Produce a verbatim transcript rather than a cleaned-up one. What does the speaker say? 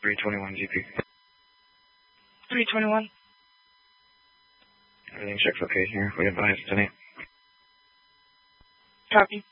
three twenty-one G P. three twenty-one. Everything checks okay here. We advise tonight. Copy.